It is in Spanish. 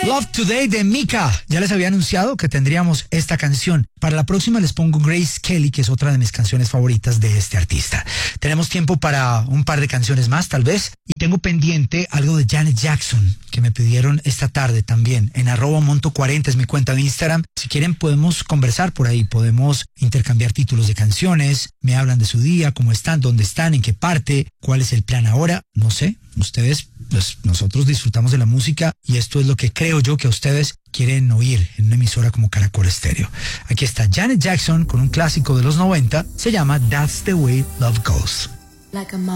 Love Today de Mika. Ya les había anunciado que tendríamos esta canción. Para la próxima les pongo Grace Kelly, que es otra de mis canciones favoritas de este artista. Tenemos tiempo para un par de canciones más, tal vez. Y tengo pendiente algo de Janet Jackson, que me pidieron esta tarde también. En @monto40 es mi cuenta de Instagram. Si quieren podemos conversar por ahí. Podemos intercambiar títulos de canciones. Me hablan de su día, cómo están, dónde están, en qué parte, cuál es el plan ahora. No sé. Ustedes, pues nosotros disfrutamos de la música y esto es lo que creo yo que a ustedes quieren oír en una emisora como Caracol Estéreo. Aquí está Janet Jackson con un clásico de los 90, se llama That's the Way Love Goes. Like a